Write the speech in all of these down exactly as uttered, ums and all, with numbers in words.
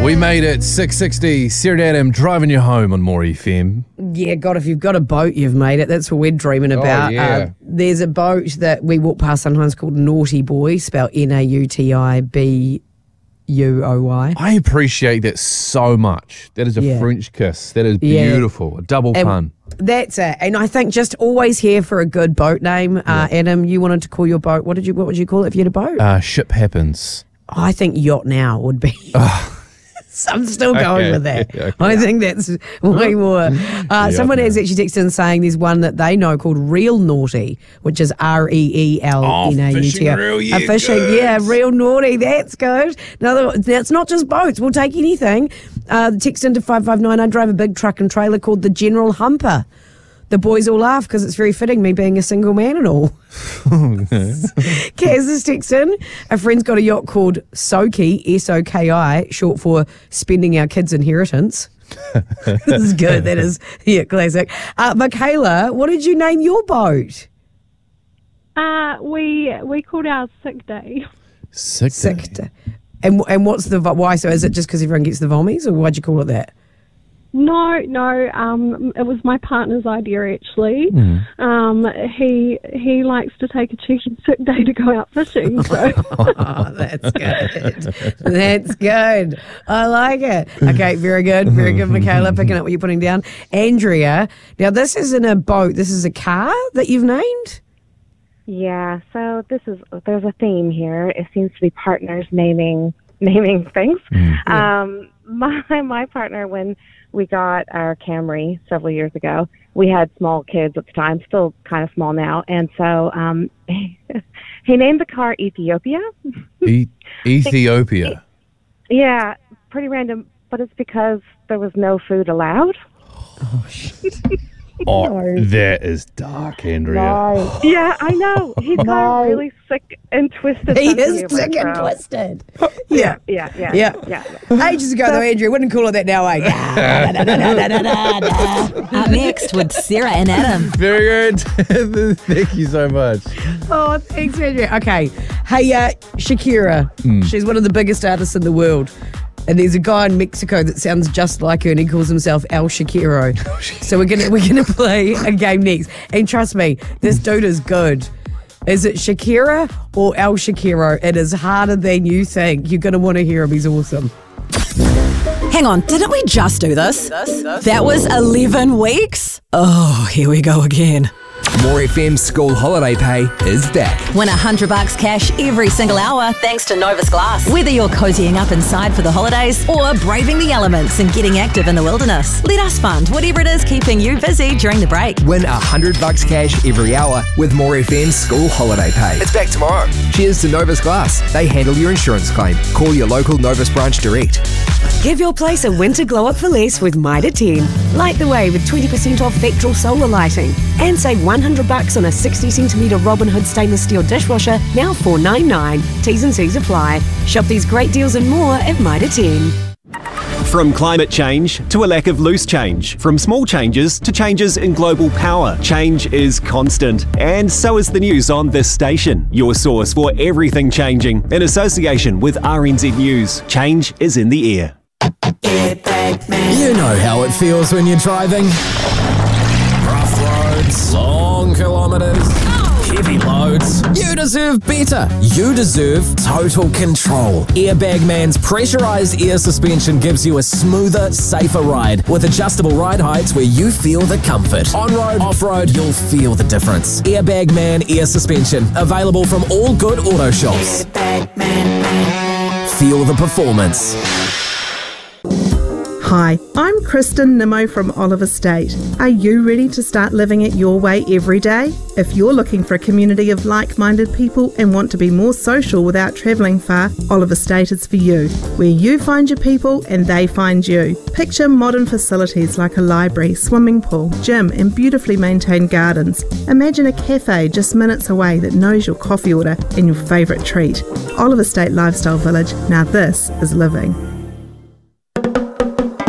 We made it. six sixty. Sarah and Adam driving you home on More F M. Yeah, God, if you've got a boat, you've made it. That's what we're dreaming about. Oh, yeah. Uh, there's a boat that we walk past sometimes called Naughty Boy, spelled N A U T I B U O Y. I appreciate that so much. That is a Yeah. French kiss. That is Yeah. beautiful. A double And pun. That's it. And I think just always here for a good boat name. Uh, Adam, you wanted to call your boat. What did you? What would you call it if you had a boat? Uh, ship happens. I think Yacht Now would be. So I'm still going Okay, with that. okay. I think that's way more. Uh, someone has actually texted in saying there's one that they know called Real Naughty, which is R E E L N A U T I. Oh, fishing reel, yeah, A fishing, good. yeah, Real Naughty. That's good. Now, that's not just boats. We'll take anything. Uh, text into five five nine. I drive a big truck and trailer called the General Humper. The boys all laugh because it's very fitting, me being a single man and all. Kaz is texting. A friend's got a yacht called Soki, S O K I, short for spending our kids' inheritance. This is good. That is, yeah, classic. Uh, Michaela, what did you name your boat? Uh, we we called ours Sick Day. Sick. Sick. Day. And and what's the why? So is it just because everyone gets the vommies, or why'd you call it that? No, no. Um, it was my partner's idea actually. Mm. Um, he he likes to take a cheeky sick day to go out fishing. So Oh, that's good. That's good. I like it. Okay, very good. Very good, Michaela, picking up what you're putting down. Andrea, now this isn't a boat. This is a car that you've named? Yeah, so this is there's a theme here. It seems to be partners naming naming things. Mm. Um, my my partner, when we got our Camry several years ago, we had small kids at the time, still kind of small now, and so um, he named the car Ethiopia. E- Ethiopia. Yeah, pretty random, but it's because there was no food allowed. Oh, that is dark, Andrea. Yeah, I know. He got really sick and twisted. He sense of is humor, sick and so- twisted. Yeah. Yeah, yeah, Yeah. yeah. Ages ago, though, Andrea, wouldn't call it that now, eh? Da, da, da, da, da, da, da. Up next with Sarah and Adam. Very good. Thank you so much. Oh, thanks, Andrea. Okay. Hey, uh, Shakira. She's one of the biggest artists in the world. And there's a guy in Mexico that sounds just like her, and he calls himself El Shakiro. So we're gonna we're gonna play a game next. And trust me, this dude is good. Is it Shakira or El Shakiro? It is harder than you think. You're gonna want to hear him. He's awesome. Hang on, didn't we just do this? That was eleven weeks? Oh, here we go again. More F M school holiday pay is back. Win a hundred bucks cash every single hour thanks to Novus Glass. Whether you're cozying up inside for the holidays or braving the elements and getting active in the wilderness, let us fund whatever it is keeping you busy during the break. Win a hundred bucks cash every hour with More F M school holiday pay. It's back tomorrow. Cheers to Novus Glass. They handle your insurance claim. Call your local Novus branch direct. Give your place a winter glow up for less with Mitre ten. Light the way with twenty percent off Vectral solar lighting. And save one hundred bucks on a sixty centimetre Robin Hood stainless steel dishwasher, now four ninety-nine. T's and C's apply. Shop these great deals and more at Mitre ten. From climate change to a lack of loose change, from small changes to changes in global power, change is constant. And so is the news on this station, your source for everything changing. In association with R N Z News, change is in the air. You know how it feels when you're driving. Rough roads, long kilometres, heavy loads. You deserve better. You deserve total control. Airbag Man's pressurised air suspension gives you a smoother, safer ride with adjustable ride heights where you feel the comfort. On-road, off-road, you'll feel the difference. Airbag Man air suspension, available from all good auto shops. Feel the performance. Hi, I'm Kristen Nimmo from Oliver State. Are you ready to start living it your way every day? If you're looking for a community of like-minded people and want to be more social without travelling far, Oliver State is for you, where you find your people and they find you. Picture modern facilities like a library, swimming pool, gym and beautifully maintained gardens. Imagine a cafe just minutes away that knows your coffee order and your favourite treat. Oliver State Lifestyle Village, now this is living.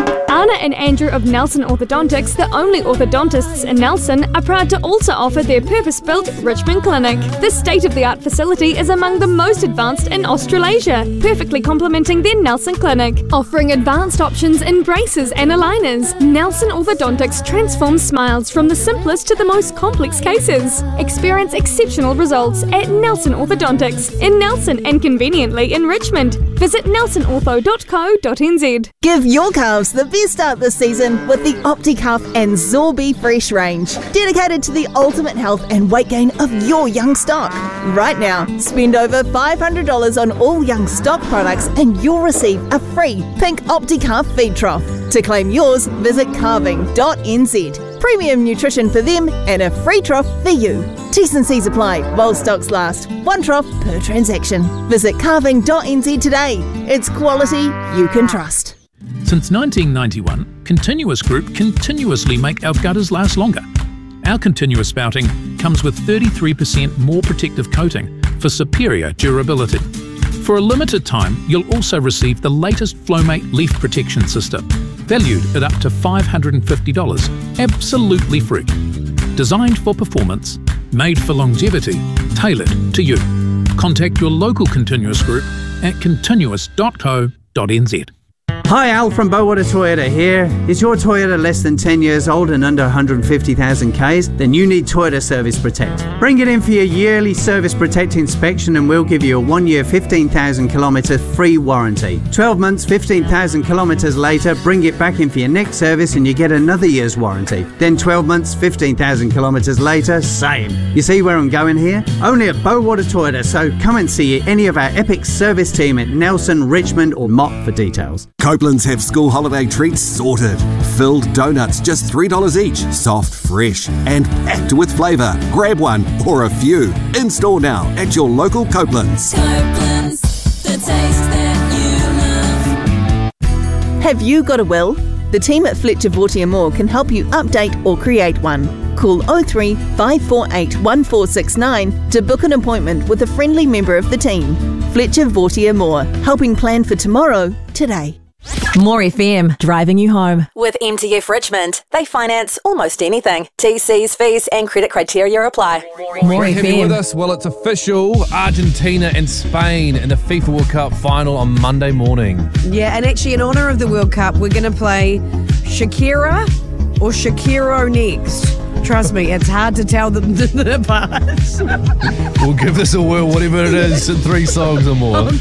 Donna and Andrew of Nelson Orthodontics, the only orthodontists in Nelson, are proud to also offer their purpose-built Richmond Clinic. This state-of-the-art facility is among the most advanced in Australasia, perfectly complementing their Nelson Clinic. Offering advanced options in braces and aligners, Nelson Orthodontics transforms smiles from the simplest to the most complex cases. Experience exceptional results at Nelson Orthodontics in Nelson and conveniently in Richmond. Visit nelson ortho dot co dot n z. Give your calves the best start this season with the OptiCalf and Zorby Fresh range, dedicated to the ultimate health and weight gain of your young stock. Right now, spend over five hundred dollars on all young stock products and you'll receive a free pink OptiCalf feed trough. To claim yours, visit calving dot n z. Premium nutrition for them and a free trough for you. T's and C's apply while stocks last. One trough per transaction. Visit calving dot n z today. It's quality you can trust. Since nineteen ninety-one, Continuous Group continuously make our gutters last longer. Our continuous spouting comes with thirty-three percent more protective coating for superior durability. For a limited time, you'll also receive the latest Flowmate leaf protection system, valued at up to five hundred fifty dollars, absolutely free. Designed for performance, made for longevity, tailored to you. Contact your local Continuous Group at continuous dot co dot n z. Hi, Al from Bowater Toyota here. Is your Toyota less than ten years old and under one hundred fifty thousand kays? Then you need Toyota Service Protect. Bring it in for your yearly Service Protect inspection and we'll give you a one-year fifteen thousand kilometre free warranty. twelve months, fifteen thousand kilometres later, bring it back in for your next service and you get another year's warranty. Then twelve months, fifteen thousand kilometres later, same. You see where I'm going here? Only at Bowater Toyota, so come and see any of our epic service team at Nelson, Richmond or Mott for details. Copeland's have school holiday treats sorted. Filled donuts, just three dollars each. Soft, fresh, and packed with flavour. Grab one or a few. In store now at your local Copeland's. Copeland's, the taste that you love. Have you got a will? The team at Fletcher Vortier Moore can help you update or create one. Call oh three, five four eight, one four six nine to book an appointment with a friendly member of the team. Fletcher Vortier Moore, helping plan for tomorrow, today. More F M, driving you home. With M T F Richmond, they finance almost anything. T Cs, fees and credit criteria apply. More F M. With us? Well, it's official. Argentina and Spain in the FIFA World Cup final on Monday morning. Yeah, and actually in honour of the World Cup, we're going to play Shakira or Shakiro next. Trust me, it's hard to tell them apart. We'll give this a whirl, whatever it is, in three songs or more.